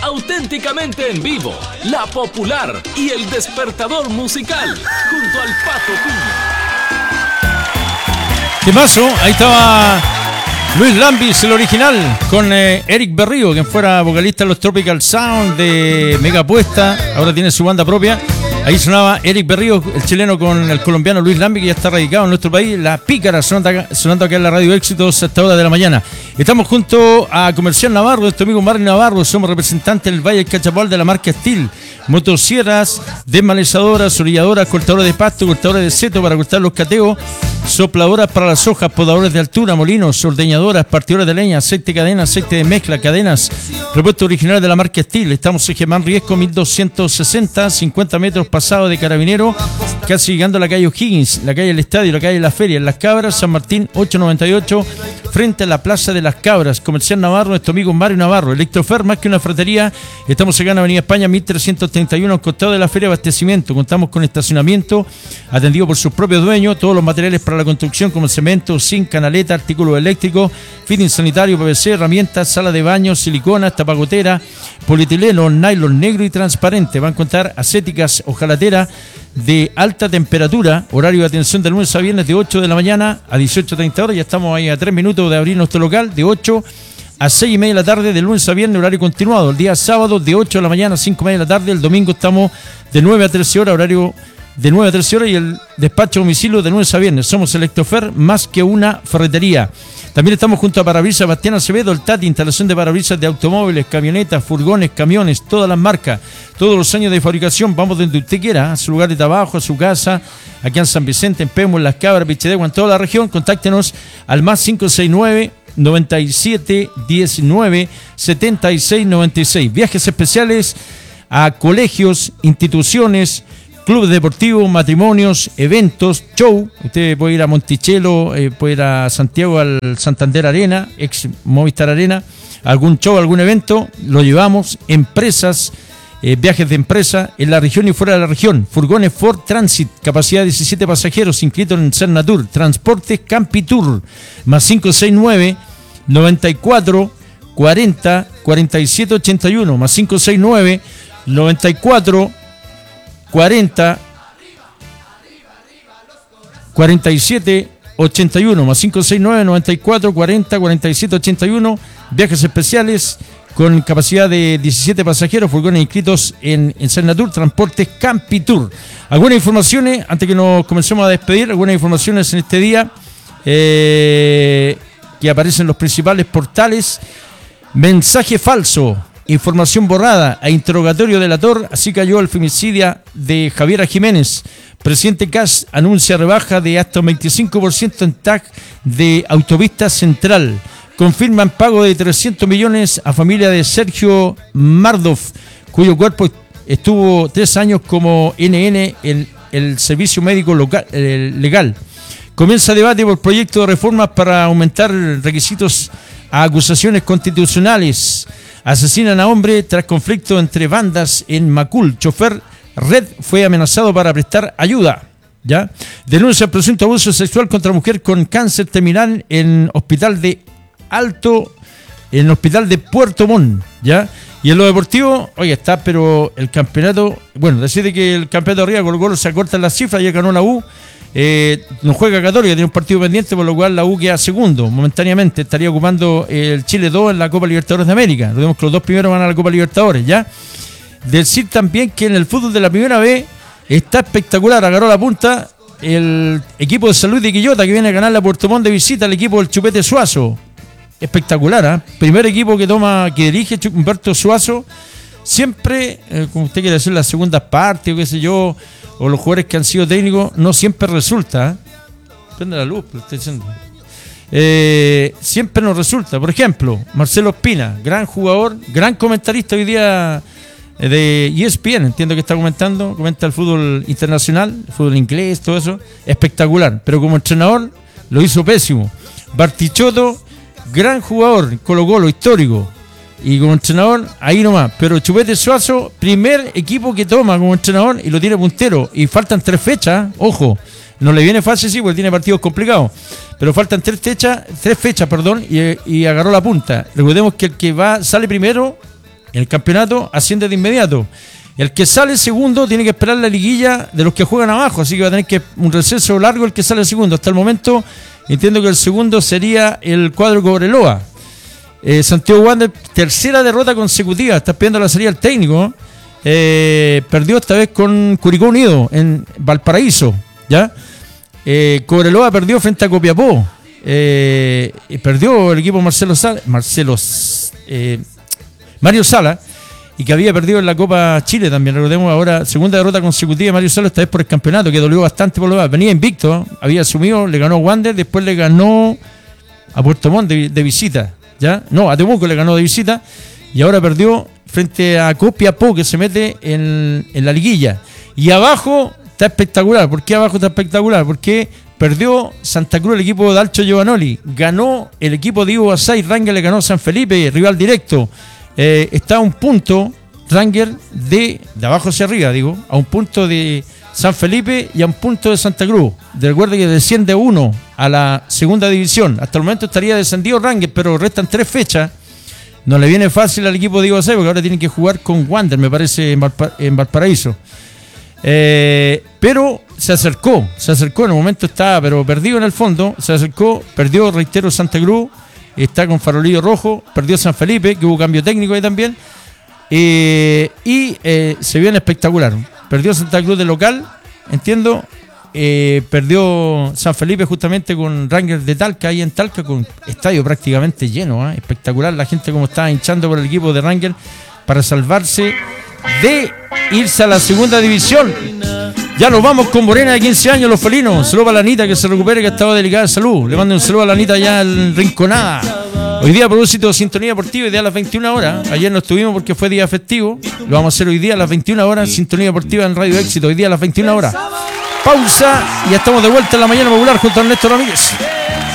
auténticamente en vivo, La Popular y El Despertador Musical, junto al Pato Piña. ¿Qué pasó? Ahí estaba Luis Lambis, el original, con Eric Berrío, quien fuera vocalista de los Tropical Sound de Mega Puesta, ahora tiene su banda propia. Ahí sonaba Eric Berrío, el chileno, con el colombiano Luis Lambis, que ya está radicado en nuestro país. La Pícara sonando acá en la Radio Éxitos a esta hora de la mañana. Estamos junto a Comercial Navarro, nuestro amigo Mario Navarro. Somos representantes del Valle del Cachapal de la marca Steel. Motosierras, desmalezadoras, orilladoras, cortadoras de pasto, cortadoras de seto para cortar los cateos, sopladoras para las hojas, podadores de altura, molinos, ordeñadoras, partidoras de leña, aceite de cadena, aceite de mezcla, cadenas, repuestos originales de la marca Steel. Estamos en Germán Riesco 1260, 50 metros pasado de Carabinero, casi llegando a la calle O'Higgins, la calle del Estadio, la calle La Feria, en Las Cabras, San Martín 898, frente a la Plaza de las Cabras. Comercial Navarro, nuestro amigo Mario Navarro. Electrofer, más que una fratería, estamos acá en Avenida España 1331, al costado de la Feria de Abastecimiento. Contamos con estacionamiento atendido por sus propios dueños, todos los materiales para la construcción como cemento, zinc, canaleta, artículos eléctricos, fitting sanitario, PVC, herramientas, sala de baño, silicona, tapacotera, polietileno, nylon negro y transparente. Va a encontrar acéticas, hojalatera de alta temperatura, horario de atención de lunes a viernes de 8 de la mañana a 18:30 horas. Ya estamos ahí a 3 minutos de abrir nuestro local, de 8 a 6:30 de la tarde, de lunes a viernes, horario continuado. El día sábado de 8 de la mañana a 5:30 de la tarde. El domingo estamos de 9 a 13 horas, horario de 9 a 13 horas, y el despacho a domicilio de lunes a viernes. Somos Electrofer, más que una ferretería. También estamos junto a Parabrisas Bastián Acevedo, el Tati, instalación de parabrisas de automóviles, camionetas, furgones, camiones, todas las marcas, todos los años de fabricación. Vamos donde usted quiera, a su lugar de trabajo, a su casa, aquí en San Vicente, en Pemo, en Las Cabras, Pichidegua, en toda la región. Contáctenos al más 569 97 19 76 96. Viajes especiales a colegios, instituciones, clubes deportivos, matrimonios, eventos, show. Usted puede ir a Monticello, puede ir a Santiago, al Santander Arena, ex Movistar Arena, algún show, algún evento, lo llevamos. Empresas, viajes de empresa en la región y fuera de la región. Furgones Ford Transit, capacidad de 17 pasajeros, inscritos en Cernatur. Transportes Campitur, más 569 94 40 47 81, más 569 94 40 47 81, más 569 94 40 47 81. Viajes especiales con capacidad de 17 pasajeros, furgones inscritos en Cernatur, Transportes Campitur. Algunas informaciones, antes que nos comencemos a despedir, algunas informaciones en este día que aparecen en los principales portales. Mensaje falso, información borrada, a interrogatorio delator. Así cayó el femicidio de Javiera Jiménez. Presidente Kast anuncia rebaja de hasta un 25% en TAC de Autovista Central. Confirman pago de 300 millones a familia de Sergio Mardoff, cuyo cuerpo estuvo 3 años como NN en el servicio médico local, legal. Comienza debate por proyecto de reformas para aumentar requisitos a acusaciones constitucionales. Asesinan a hombre tras conflicto entre bandas en Macul. Chofer Red fue amenazado para prestar ayuda. ¿Ya? Denuncia el presunto abuso sexual contra mujer con cáncer terminal en hospital de Puerto Montt. ¿Ya? Y en lo deportivo, oye, está, pero el campeonato, bueno, decide que el campeonato de arriba Colo-Colo se acortan las cifras, ya ganó la U. No juega Católica, tiene un partido pendiente, por lo cual la U queda segundo momentáneamente. Estaría ocupando el Chile 2 en la Copa Libertadores de América. Recordemos que los dos primeros van a la Copa Libertadores, ¿ya? Decir también que en el fútbol de la primera B está espectacular. Agarró la punta el equipo de San Luis de Quillota, que viene a ganar la Puerto Montt de visita al equipo del Chupete Suazo. Espectacular, ¿eh? Primer equipo que dirige Humberto Suazo. Siempre, como usted quiere decir, las segundas partes o qué sé yo, o los jugadores que han sido técnicos, no siempre resulta. Prende la luz, pero estoy diciendo. Siempre nos resulta. Por ejemplo, Marcelo Espina, gran jugador, gran comentarista hoy día de ESPN, entiendo que está comenta el fútbol internacional, el fútbol inglés, todo eso, espectacular. Pero como entrenador lo hizo pésimo. Bartichotto, gran jugador, Colo-Colo, histórico. Y como entrenador, ahí nomás. Pero Chupete Suazo, primer equipo que toma como entrenador y lo tiene puntero. Y faltan 3 fechas, ojo. No le viene fácil, sí, porque tiene partidos complicados. Pero faltan 3 fechas, y agarró la punta. Recordemos que el que sale primero en el campeonato asciende de inmediato. El que sale segundo tiene que esperar la liguilla de los que juegan abajo, así que va a tener que un receso largo el que sale segundo. Hasta el momento entiendo que el segundo sería el cuadro Cobreloa. Santiago Wander, tercera derrota consecutiva, está pidiendo la salida del técnico. Perdió esta vez con Curicó Unido en Valparaíso, ¿ya? Cobreloa perdió frente a Copiapó. Perdió el equipo Mario Sala, y que había perdido en la Copa Chile también. Recordemos ahora, segunda derrota consecutiva de Mario Sala, esta vez por el campeonato, que dolió bastante por lo demás. Venía invicto, había asumido, le ganó a Wander, después le ganó a Puerto Montt de visita, ¿ya? No, a Temuco le ganó de visita, y ahora perdió frente a Copiapó, que se mete en la liguilla. Y abajo está espectacular. ¿Por qué abajo está espectacular? Porque perdió Santa Cruz, el equipo de Alcho Giovanoli. Ganó el equipo de Ivo Basay. Ranger le ganó San Felipe, rival directo. Está a un punto, Ranger, de abajo hacia arriba, digo, a un punto de San Felipe y a un punto de Santa Cruz. Recuerde que desciende uno a la segunda división. Hasta el momento estaría descendido Ranger, pero restan 3 fechas. No le viene fácil al equipo de Ivo Basay, porque ahora tienen que jugar con Wander, me parece, en Valparaíso. Pero se acercó, en el momento estaba, pero perdido en el fondo, se acercó, perdió, reitero, Santa Cruz, está con farolillo rojo, perdió San Felipe, que hubo cambio técnico ahí también, y se viene espectacular. Perdió Santa Cruz de local, entiendo, perdió San Felipe justamente con Rangers de Talca, ahí en Talca, con estadio prácticamente lleno, espectacular la gente como estaba hinchando por el equipo de Rangers para salvarse de irse a la segunda división. Ya nos vamos con Morena de 15 años, los felinos. Saludos para la Anita, que se recupere, que ha estado delicada de salud. Le mando un saludo a la Anita allá en Rinconada. Hoy día, a propósito de Sintonía Deportiva, hoy día a las 21 horas. Ayer no estuvimos porque fue día festivo. Lo vamos a hacer hoy día a las 21 horas. Sintonía Deportiva en Radio Éxito, hoy día a las 21 horas. Pausa y ya estamos de vuelta en la mañana popular junto a Ernesto Ramírez.